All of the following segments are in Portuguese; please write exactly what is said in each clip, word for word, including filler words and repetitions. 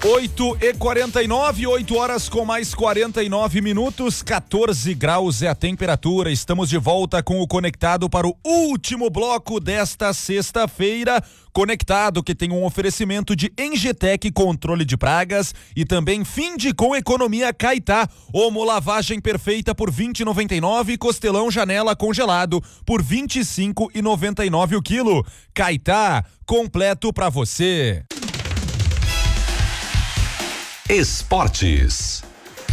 oito e quarenta e nove, oito horas com mais quarenta e nove minutos, quatorze graus é a temperatura. Estamos de volta com o Conectado para o último bloco desta sexta-feira. Conectado que tem um oferecimento de Engetec Controle de Pragas e também Finde com Economia Caetá. Omo lavagem perfeita por vinte e noventa e nove, Costelão Janela congelado por vinte e cinco e noventa e nove o quilo. Caetá, completo para você. Esportes.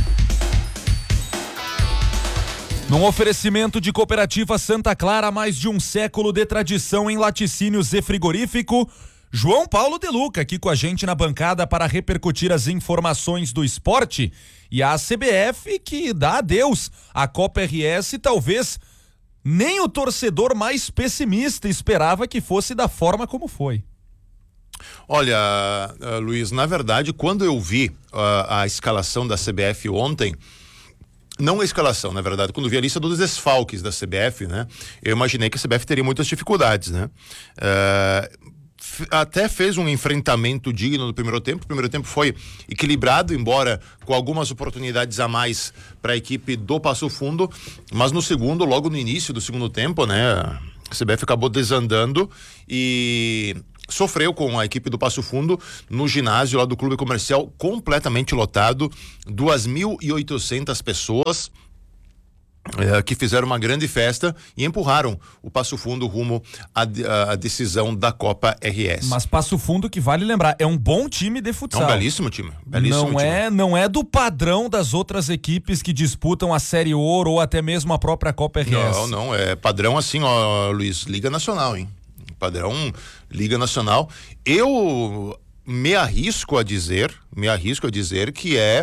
Num oferecimento de Cooperativa Santa Clara, mais de um século de tradição em laticínios e frigorífico, João Paulo De Luca aqui com a gente na bancada para repercutir as informações do esporte e a C B F que dá adeus à Copa R S. Talvez nem o torcedor mais pessimista esperava que fosse da forma como foi. Olha, uh, Luiz, na verdade, quando eu vi uh, a escalação da C B F ontem, não a escalação, na verdade, quando vi a lista dos desfalques da C B F, né, eu imaginei que a C B F teria muitas dificuldades, né? Uh, f- até fez um enfrentamento digno no primeiro tempo. O primeiro tempo foi equilibrado, embora com algumas oportunidades a mais para a equipe do Passo Fundo, mas no segundo, logo no início do segundo tempo, né, a C B F acabou desandando e sofreu com a equipe do Passo Fundo no ginásio lá do Clube Comercial, completamente lotado, duas mil e oitocentas pessoas é, que fizeram uma grande festa e empurraram o Passo Fundo rumo à, à decisão da Copa R S. Mas Passo Fundo, que vale lembrar, é um bom time de futsal. É um belíssimo time. Belíssimo não, time. É, não é do padrão das outras equipes que disputam a Série Ouro ou até mesmo a própria Copa R S. Não, não, é padrão assim, ó, Luiz, Liga Nacional, hein? Padrão Liga Nacional. Eu me arrisco a dizer, me arrisco a dizer que é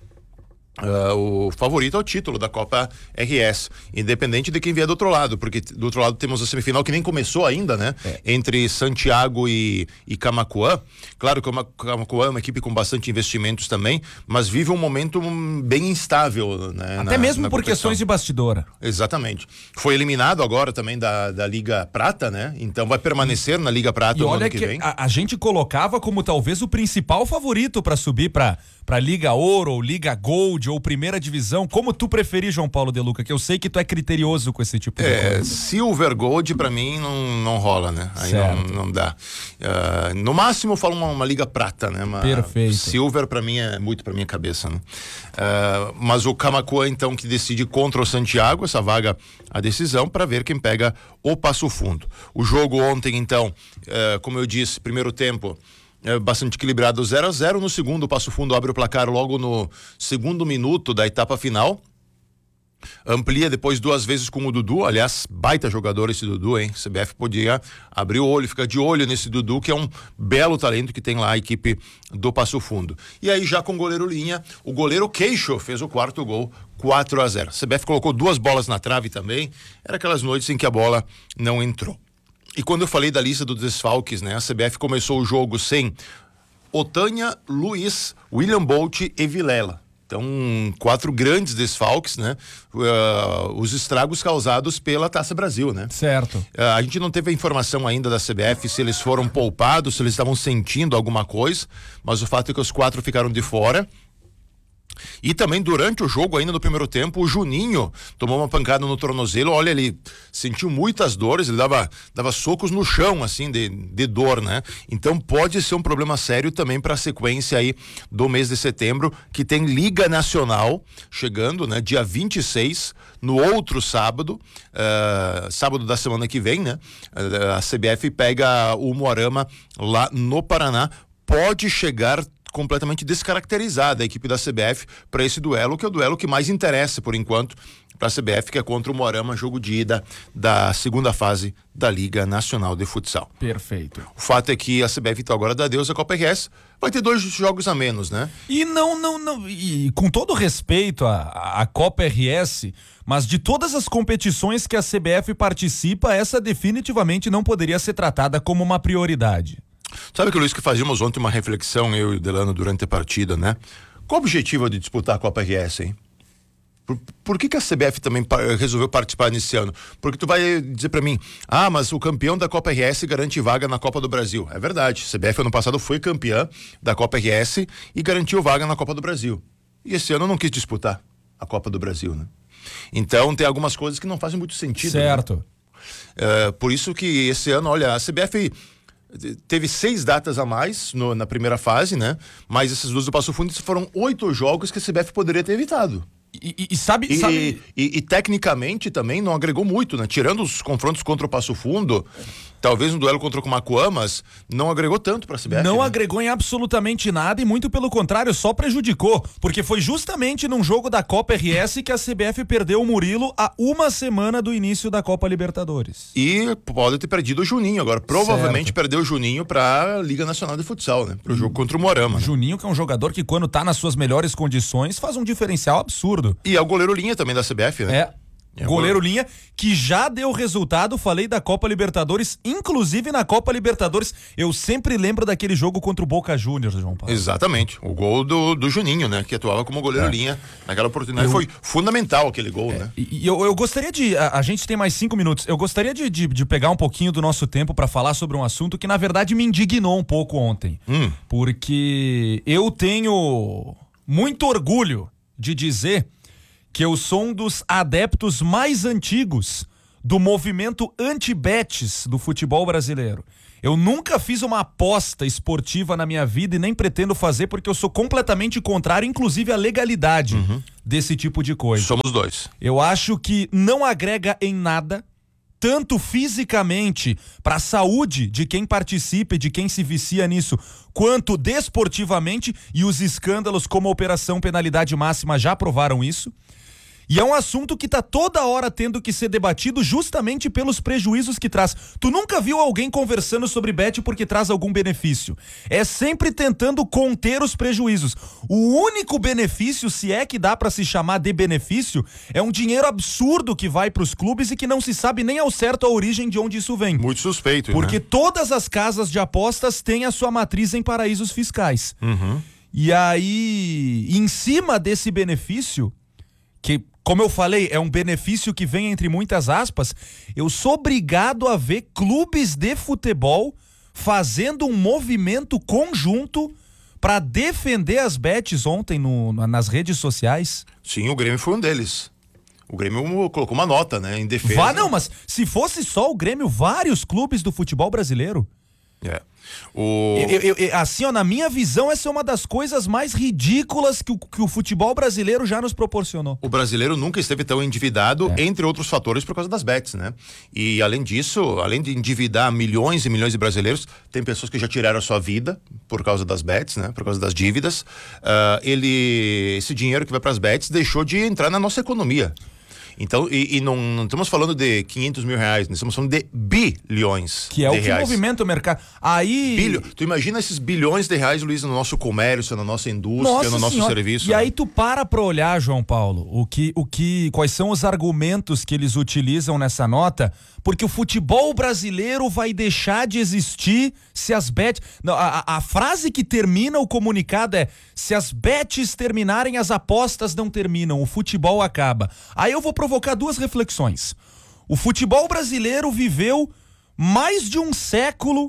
uh, o favorito ao título da Copa R S, independente de quem vier do outro lado, porque do outro lado temos a semifinal que nem começou ainda, né? É. Entre Santiago e, e Camaquã. Claro que o Camaquã é uma equipe com bastante investimentos também, mas vive um momento bem instável, né? Até na, mesmo na por competição. questões de bastidora. Exatamente. Foi eliminado agora também da, da Liga Prata, né? Então vai permanecer na Liga Prata e no olha ano que, que vem. A, a gente colocava como talvez o principal favorito para subir para para Liga Ouro ou Liga Gold ou Primeira Divisão, como tu preferir, João Paulo De Luca, que eu sei que tu é criterioso com esse tipo de é, coisa. Silver Gold pra mim não, não rola, né? Aí não, não dá. Uh, no máximo eu falo uma, uma Liga Prata, né? Uma Perfeito. Silver pra mim é muito pra minha cabeça, né? Uh, mas o Camaquã então que decide contra o Santiago, essa vaga a decisão para ver quem pega o Passo Fundo. O jogo ontem então, uh, como eu disse, primeiro tempo É bastante equilibrado, zero a zero. No segundo, o Passo Fundo abre o placar logo no segundo minuto da etapa final. Amplia depois duas vezes com o Dudu. Aliás, baita jogador esse Dudu, hein? C B F podia abrir o olho, ficar de olho nesse Dudu, que é um belo talento que tem lá a equipe do Passo Fundo. E aí, já com o goleiro linha, o goleiro Queixo fez o quarto gol, quatro a zero. C B F colocou duas bolas na trave também. Era aquelas noites em que a bola não entrou. E quando eu falei da lista dos desfalques, né? A C B F começou o jogo sem Otânia, Luiz, William Bolt e Vilela. Então, quatro grandes desfalques, né? Uh, os estragos causados pela Taça Brasil, né? Certo. Uh, a gente não teve a informação ainda da C B F se eles foram poupados, se eles estavam sentindo alguma coisa, mas o fato é que os quatro ficaram de fora. E também durante o jogo, ainda no primeiro tempo, o Juninho tomou uma pancada no tornozelo. Olha, ele sentiu muitas dores, ele dava, dava socos no chão, assim, de, de dor, né? Então pode ser um problema sério também para a sequência aí do mês de setembro, que tem Liga Nacional chegando, né? Dia vinte e seis, no outro sábado, uh, sábado da semana que vem, né? Uh, a C B F pega o Moarama lá no Paraná. Pode chegar completamente descaracterizada a equipe da C B F para esse duelo, que é o duelo que mais interessa por enquanto para a C B F, que é contra o Moarama, jogo de ida da segunda fase da Liga Nacional de Futsal. Perfeito. O fato é que a C B F então agora dá adeus à Copa R S, vai ter dois jogos a menos, né? E não, não, não, e com todo respeito à, à Copa R S, mas de todas as competições que a C B F participa, essa definitivamente não poderia ser tratada como uma prioridade. Sabe que, Luiz, que fazíamos ontem uma reflexão, eu e o Delano, durante a partida, né? Qual o objetivo de disputar a Copa R S, hein? Por, por que que a C B F também pa- resolveu participar nesse ano? Porque tu vai dizer pra mim, ah, mas o campeão da Copa R S garante vaga na Copa do Brasil. É verdade, a C B F ano passado foi campeã da Copa R S e garantiu vaga na Copa do Brasil. E esse ano não quis disputar a Copa do Brasil, né? Então tem algumas coisas que não fazem muito sentido. Certo. Né? É, por isso que esse ano, olha, a C B F teve seis datas a mais no, na primeira fase, né? Mas essas duas do Passo Fundo foram oito jogos que a C B F poderia ter evitado. E, e, e sabe, E, sabe... e, e tecnicamente também não agregou muito, né? Tirando os confrontos contra o Passo Fundo, talvez um duelo contra o Camaquã, mas não agregou tanto pra C B F. Não né? agregou em absolutamente nada e muito pelo contrário, só prejudicou, porque foi justamente num jogo da Copa R S que a C B F perdeu o Murilo a uma semana do início da Copa Libertadores. E pode ter perdido o Juninho agora. Provavelmente Certo. perdeu o Juninho pra Liga Nacional de Futsal, né? Pro jogo contra o Moarama. Né? Juninho, que é um jogador que quando tá nas suas melhores condições faz um diferencial absurdo. E é o goleiro linha também da C B F, né? É. É Goleiro bom. linha, que já deu resultado, falei da Copa Libertadores, inclusive na Copa Libertadores, eu sempre lembro daquele jogo contra o Boca Juniors, João Paulo. Exatamente. O gol do, do Juninho, né? Que atuava como goleiro É. linha naquela oportunidade. Eu- Foi fundamental aquele gol, né? E, e eu, eu gostaria de, a, a gente tem mais cinco minutos, eu gostaria de, de, de pegar um pouquinho do nosso tempo pra falar sobre um assunto que na verdade me indignou um pouco ontem, Hum. porque eu tenho muito orgulho de dizer que eu sou um dos adeptos mais antigos do movimento anti-bets do futebol brasileiro. Eu nunca fiz uma aposta esportiva na minha vida e nem pretendo fazer porque eu sou completamente contrário, inclusive à legalidade desse tipo de coisa. Somos dois. Eu acho que não agrega em nada, tanto fisicamente para a saúde de quem participa e de quem se vicia nisso, quanto desportivamente, e os escândalos como a Operação Penalidade Máxima já provaram isso. E é um assunto que tá toda hora tendo que ser debatido justamente pelos prejuízos que traz. Tu nunca viu alguém conversando sobre bet porque traz algum benefício. É sempre tentando conter os prejuízos. O único benefício, se é que dá pra se chamar de benefício, é um dinheiro absurdo que vai pros clubes e que não se sabe nem ao certo a origem de onde isso vem. Muito suspeito, Porque né? todas as casas de apostas têm a sua matriz em paraísos fiscais. Uhum. E aí, em cima desse benefício, que, como eu falei, é um benefício que vem entre muitas aspas, eu sou obrigado a ver clubes de futebol fazendo um movimento conjunto para defender as bets ontem no, nas redes sociais. Sim, o Grêmio foi um deles. O Grêmio colocou uma nota, né? Em defesa. Vá, não, mas se fosse só o Grêmio, vários clubes do futebol brasileiro. É. O... Eu- eu- eu- assim, ó, na minha visão, essa é uma das coisas mais ridículas que o, que o futebol brasileiro já nos proporcionou. O brasileiro nunca esteve tão endividado, É. entre outros fatores, por causa das bets, né? E além disso, além de endividar milhões e milhões de brasileiros, tem pessoas que já tiraram a sua vida por causa das bets, né? Por causa das dívidas. Ah, ele, esse dinheiro que vai para as bets deixou de entrar na nossa economia. Então, e, e não, não estamos falando de quinhentos mil reais, nós estamos falando de bilhões Que é de o que reais. movimenta o mercado. Aí. Bilho... Tu imagina esses bilhões de reais, Luiz, no nosso comércio, na nossa indústria, Nossa no nosso Senhora. serviço. E né? aí tu para pra olhar, João Paulo, o que, o que, quais são os argumentos que eles utilizam nessa nota, porque o futebol brasileiro vai deixar de existir se as bets... Não, a, a- a frase que termina o comunicado é: se as bets terminarem, as apostas não terminam, o futebol acaba. Aí eu vou provocar duas reflexões. O futebol brasileiro viveu mais de um século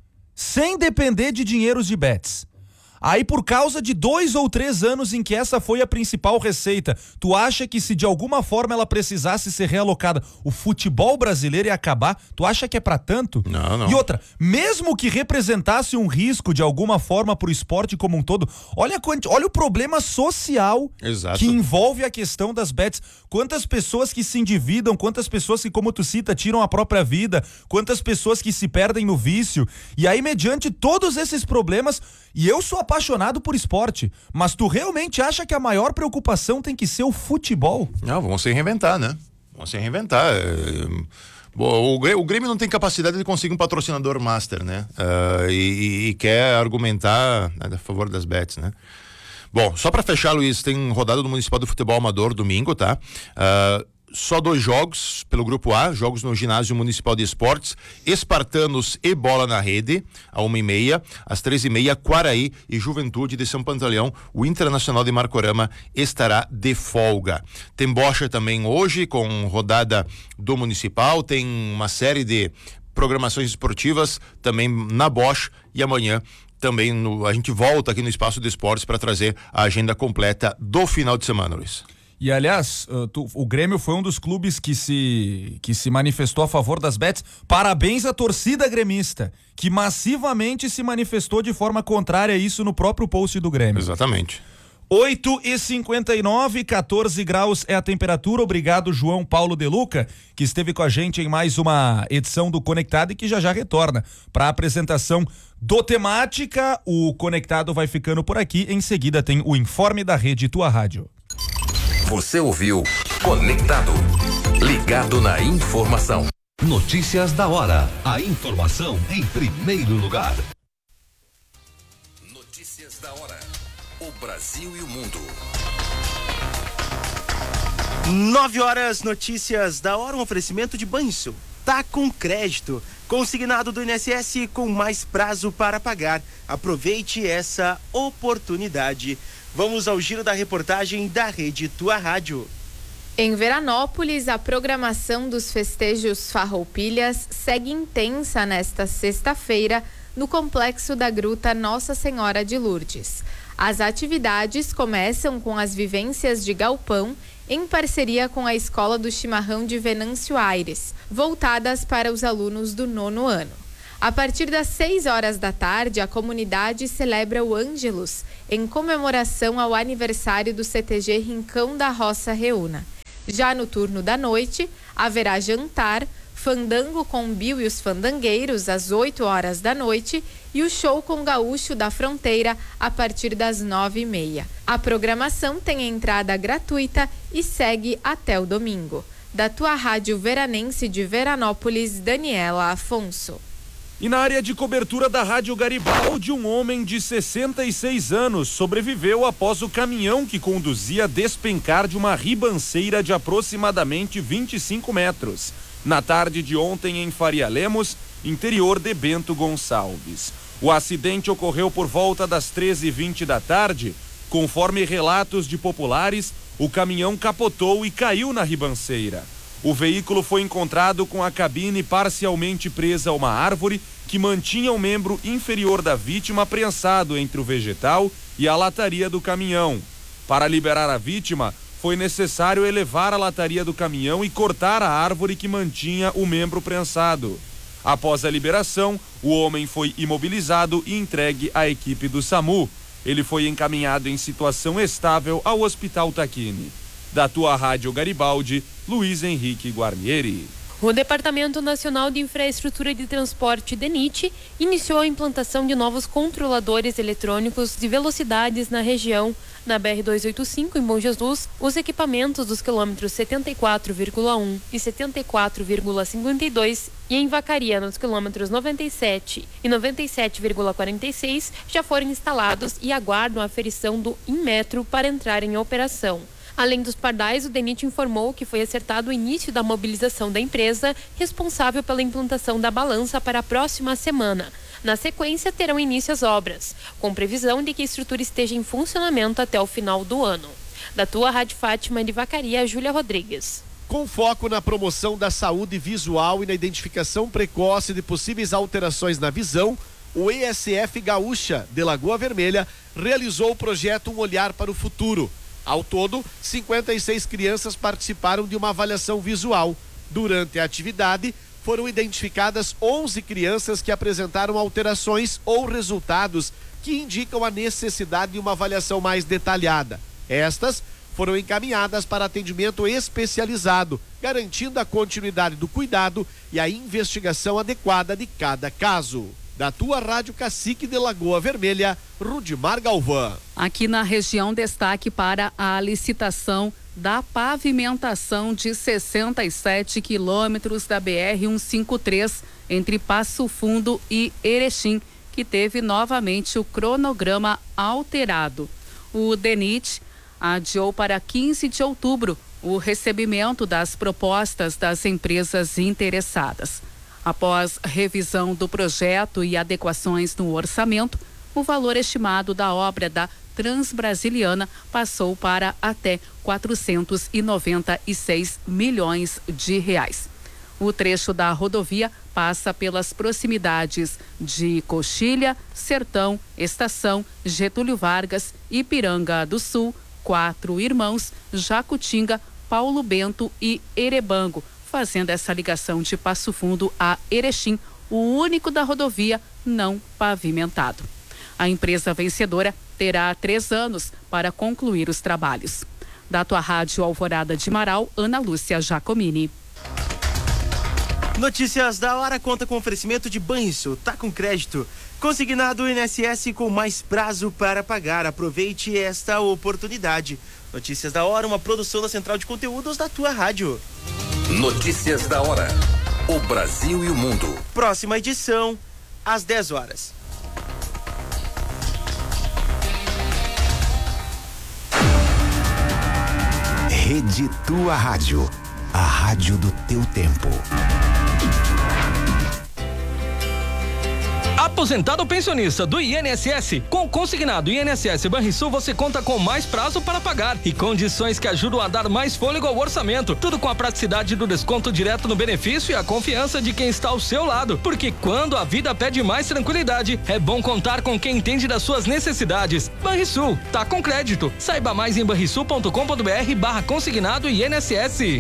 sem depender de dinheiros de bets. Aí, por causa de dois ou três anos em que essa foi a principal receita, tu acha que se de alguma forma ela precisasse ser realocada, o futebol brasileiro ia acabar? Tu acha que é pra tanto? Não, não. E outra, mesmo que representasse um risco de alguma forma pro esporte como um todo, olha, quanti- olha o problema social Exato. que envolve a questão das bets. Quantas pessoas que se endividam, quantas pessoas que, como tu cita, tiram a própria vida, quantas pessoas que se perdem no vício. E aí, mediante todos esses problemas, e eu sou apaixonado por esporte, mas tu realmente acha que a maior preocupação tem que ser o futebol? Não, vão se reinventar, né? Vão se reinventar. É, bom, o Grê- o Grêmio não tem capacidade de conseguir um patrocinador master, né? Ah, e, e- e quer argumentar, né, a favor das bets, né? Bom, só pra fechar, Luiz, tem rodada do Municipal do Futebol Amador domingo, tá? Ah, só dois jogos pelo Grupo A, jogos no Ginásio Municipal de Esportes, Espartanos e Bola na Rede, a uma e meia, às três e meia, Quaraí e Juventude de São Pantaleão, o Internacional de Marcorama estará de folga. Tem bocha também hoje, com rodada do Municipal, tem uma série de programações esportivas também na Bosch, e amanhã também no, a gente volta aqui no Espaço de Esportes para trazer a agenda completa do final de semana, Luiz. E aliás, uh, tu, o Grêmio foi um dos clubes que se, que se manifestou a favor das bets. Parabéns à torcida gremista, que massivamente se manifestou de forma contrária a isso no próprio post do Grêmio. Exatamente. oito e cinquenta e nove, quatorze graus é a temperatura. Obrigado, João Paulo De Luca, que esteve com a gente em mais uma edição do Conectado e que já já retorna para a apresentação do Temática. O Conectado vai ficando por aqui. Em seguida tem o Informe da Rede Tua Rádio. Você ouviu Conectado. Ligado na informação. Notícias da hora. A informação em primeiro lugar. Notícias da hora. O Brasil e o mundo. Nove horas, notícias da hora, um oferecimento de Banrisul. Tá com crédito, consignado do I N S S com mais prazo para pagar. Aproveite essa oportunidade. Vamos ao giro da reportagem da Rede Tua Rádio. Em Veranópolis, a programação dos festejos Farroupilhas segue intensa nesta sexta-feira no complexo da Gruta Nossa Senhora de Lourdes. As atividades começam com as vivências de galpão em parceria com a Escola do Chimarrão de Venâncio Aires, voltadas para os alunos do nono ano. A partir das seis horas da tarde, a comunidade celebra o Ângelus em comemoração ao aniversário do C T G Rincão da Roça Reúna. Já no turno da noite, haverá jantar, fandango com Bill e os Fandangueiros às oito horas da noite e o show com Gaúcho da Fronteira a partir das nove e meia. A programação tem entrada gratuita e segue até o domingo. Da Tua Rádio Veranense de Veranópolis, Daniela Afonso. E na área de cobertura da Rádio Garibaldi, um homem de sessenta e seis anos sobreviveu após o caminhão que conduzia despencar de uma ribanceira de aproximadamente vinte e cinco metros. Na tarde de ontem em Faria Lemos, interior de Bento Gonçalves. O acidente ocorreu por volta das treze e vinte da tarde. Conforme relatos de populares, o caminhão capotou e caiu na ribanceira. O veículo foi encontrado com a cabine parcialmente presa a uma árvore que mantinha o membro inferior da vítima prensado entre o vegetal e a lataria do caminhão. Para liberar a vítima, foi necessário elevar a lataria do caminhão e cortar a árvore que mantinha o membro prensado. Após a liberação, o homem foi imobilizado e entregue à equipe do SAMU. Ele foi encaminhado em situação estável ao Hospital Taquini. Da Tua Rádio Garibaldi, Luiz Henrique Guarnieri. O Departamento Nacional de Infraestrutura de Transporte, DENIT, iniciou a implantação de novos controladores eletrônicos de velocidades na região. Na B R duzentos e oitenta e cinco, em Bom Jesus, os equipamentos dos quilômetros setenta e quatro vírgula um e setenta e quatro vírgula cinquenta e dois e em Vacaria, nos quilômetros noventa e sete e noventa e sete vírgula quarenta e seis, já foram instalados e aguardam a aferição do Inmetro para entrar em operação. Além dos pardais, o DENIT informou que foi acertado o início da mobilização da empresa responsável pela implantação da balança para a próxima semana. Na sequência, terão início as obras, com previsão de que a estrutura esteja em funcionamento até o final do ano. Da Tua Rádio Fátima de Vacaria, Júlia Rodrigues. Com foco na promoção da saúde visual e na identificação precoce de possíveis alterações na visão, o E S F Gaúcha, de Lagoa Vermelha, realizou o projeto Um Olhar para o Futuro. Ao todo, cinquenta e seis crianças participaram de uma avaliação visual. Durante a atividade, foram identificadas onze crianças que apresentaram alterações ou resultados que indicam a necessidade de uma avaliação mais detalhada. Estas foram encaminhadas para atendimento especializado, garantindo a continuidade do cuidado e a investigação adequada de cada caso. Da Tua Rádio Cacique de Lagoa Vermelha, Rudimar Galvão. Aqui na região, destaque para a licitação da pavimentação de sessenta e sete quilômetros da B R cento e cinquenta e três entre Passo Fundo e Erechim, que teve novamente o cronograma alterado. O DENIT adiou para quinze de outubro o recebimento das propostas das empresas interessadas. Após revisão do projeto e adequações no orçamento, o valor estimado da obra da Transbrasiliana passou para até quatrocentos e noventa e seis milhões de reais. O trecho da rodovia passa pelas proximidades de Coxilha, Sertão, Estação, Getúlio Vargas, Ipiranga do Sul, Quatro Irmãos, Jacutinga, Paulo Bento e Erebango, fazendo essa ligação de Passo Fundo a Erechim, o único da rodovia não pavimentado. A empresa vencedora terá três anos para concluir os trabalhos. Da tua rádio Alvorada de Marau, Ana Lúcia Jacomini. Notícias da hora conta com oferecimento de Banrisul, tá com crédito. Consignado I N S S com mais prazo para pagar. Aproveite esta oportunidade. Notícias da hora, uma produção da Central de Conteúdos da tua rádio. Notícias da hora. O Brasil e o mundo. Próxima edição, às dez horas. Rede Tua Rádio. A rádio do teu tempo. Aposentado ou pensionista do I N S S, com o consignado I N S S Banrisul você conta com mais prazo para pagar e condições que ajudam a dar mais fôlego ao orçamento. Tudo com a praticidade do desconto direto no benefício e a confiança de quem está ao seu lado. Porque quando a vida pede mais tranquilidade, é bom contar com quem entende das suas necessidades. Banrisul, tá com crédito. Saiba mais em banrisul ponto com ponto br barra consignado I N S S.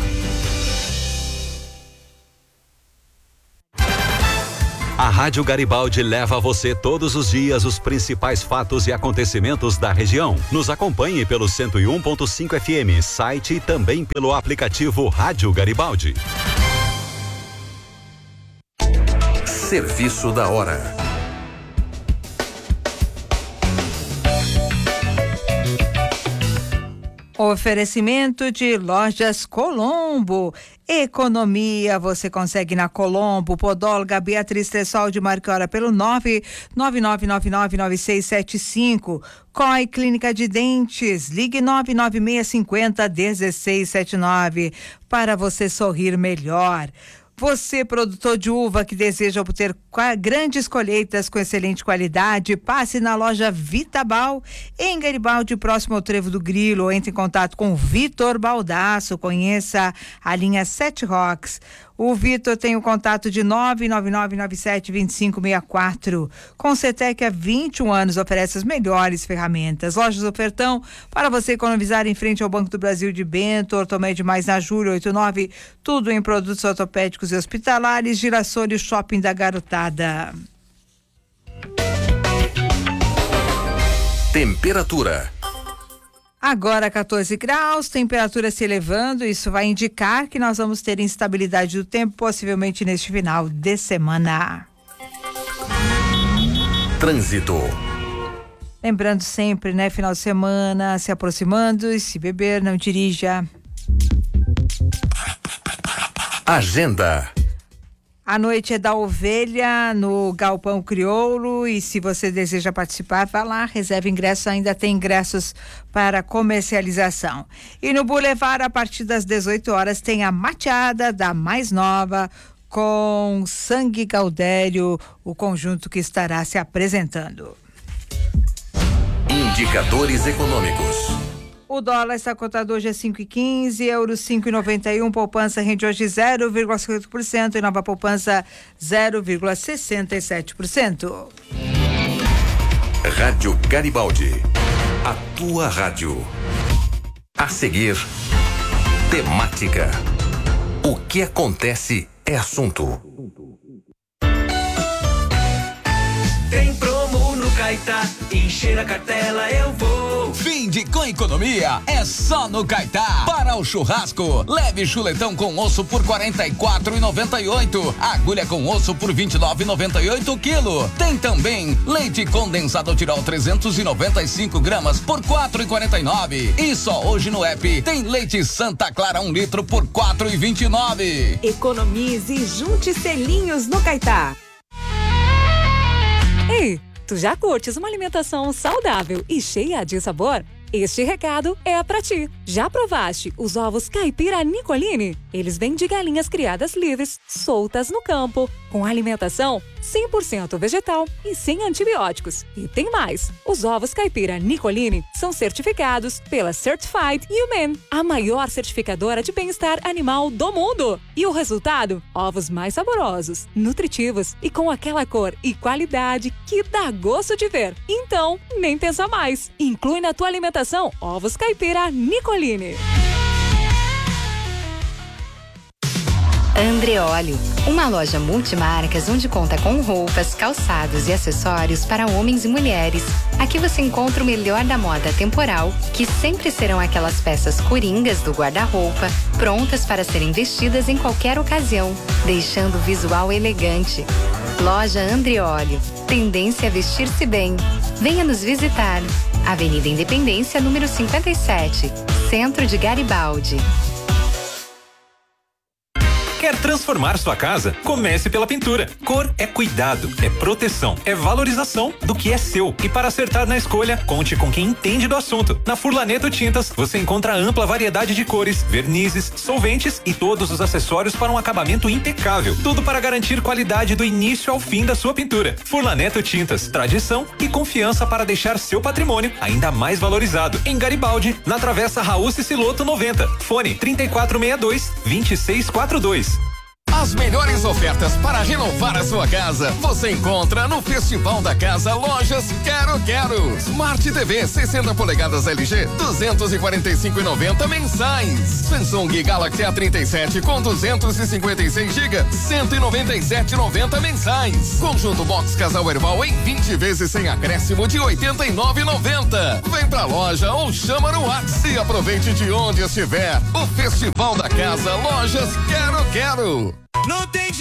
A Rádio Garibaldi leva a você todos os dias os principais fatos e acontecimentos da região. Nos acompanhe pelo cento e um ponto cinco F M, site e também pelo aplicativo Rádio Garibaldi. Serviço da hora. Oferecimento de Lojas Colombo. Economia você consegue na Colombo. Podóloga Beatriz Tressol de Marquiora pelo nove nove nove nove nove nove seis sete cinco. C O I Clínica de Dentes. Ligue nove nove seis cinco zero um seis sete nove para você sorrir melhor. Você, produtor de uva que deseja obter grandes colheitas com excelente qualidade, passe na loja Vitabal, em Garibaldi, próximo ao Trevo do Grilo, ou entre em contato com o Vitor Baldasso. Conheça a linha Sete Rocks. O Vitor tem o contato de nove nove nove nove sete dois cinco seis quatro. Com Cetec há vinte e um anos oferece as melhores ferramentas. Lojas Ofertão, para você economizar em frente ao Banco do Brasil de Bento, Ortomed mais na Júlio oitenta e nove, tudo em produtos ortopédicos e hospitalares, Girassol e Shopping da Garotada. Temperatura. Agora quatorze graus, temperatura se elevando, isso vai indicar que nós vamos ter instabilidade do tempo, possivelmente neste final de semana. Trânsito. Lembrando sempre, né, final de semana se aproximando, e se beber, não dirija. Agenda. A noite é da ovelha no Galpão Crioulo, e se você deseja participar, vá lá, reserve ingressos, ainda tem ingressos para comercialização. E no Boulevard, a partir das dezoito horas, tem a mateada da mais nova com Sangue Gaudério, o conjunto que estará se apresentando. Indicadores econômicos. O dólar está cotado hoje a cinco e quinze, euro cinco e noventa e um, poupança rende hoje zero vírgula cinquenta por cento e nova poupança zero vírgula sessenta e sete por cento. Rádio Garibaldi, a tua rádio. A seguir, temática. O que acontece é assunto. Tem promo no Caetá, encher a cartela eu vou. Fim de com economia é só no Caetá. Para o churrasco, leve chuletão com osso por quarenta e quatro reais e noventa e oito centavos, agulha com osso por vinte e nove reais e noventa e oito centavos quilo. Tem também leite condensado Tirol trezentos e noventa e cinco gramas por quatro reais e quarenta e nove centavos. E só hoje no app tem leite Santa Clara um litro por quatro reais e vinte e nove centavos. Economize e junte selinhos no Caetá. Ei, tu já curtes uma alimentação saudável e cheia de sabor? Este recado é pra ti. Já provaste os ovos caipira Nicolini? Eles vêm de galinhas criadas livres, soltas no campo, com alimentação cem por cento vegetal e sem antibióticos. E tem mais. Os ovos caipira Nicolini são certificados pela Certified Humane, a maior certificadora de bem-estar animal do mundo. E o resultado? Ovos mais saborosos, nutritivos e com aquela cor e qualidade que dá gosto de ver. Então, nem pensa mais. Inclui na tua alimentação ovos caipira Nicolini. Andreoli, uma loja multimarcas onde conta com roupas, calçados e acessórios para homens e mulheres. Aqui você encontra o melhor da moda temporal, que sempre serão aquelas peças coringas do guarda-roupa, prontas para serem vestidas em qualquer ocasião, deixando o visual elegante. Loja Andreoli, tendência a vestir-se bem. Venha nos visitar. Avenida Independência, número cinquenta e sete, Centro de Garibaldi. Quer transformar sua casa? Comece pela pintura. Cor é cuidado, é proteção, é valorização do que é seu. E para acertar na escolha, conte com quem entende do assunto. Na Furlaneto Tintas, você encontra ampla variedade de cores, vernizes, solventes e todos os acessórios para um acabamento impecável. Tudo para garantir qualidade do início ao fim da sua pintura. Furlaneto Tintas, tradição e confiança para deixar seu patrimônio ainda mais valorizado. Em Garibaldi, na Travessa Raul Ciciloto noventa. Fone trinta e quatro sessenta e dois, vinte e seis quarenta e dois. As melhores ofertas para renovar a sua casa você encontra no Festival da Casa Lojas Quero Quero. Smart T V sessenta polegadas L G duzentos e quarenta e cinco reais e noventa mensais. Samsung Galaxy A trinta e sete com duzentos e cinquenta e seis gigas cento e noventa e sete reais e noventa mensais. Conjunto Box Casal Erval em vinte vezes sem acréscimo de oitenta e nove reais e noventa. Vem pra loja ou chama no WhatsApp e aproveite de onde estiver. O Festival da Casa Lojas Quero Quero. Não tem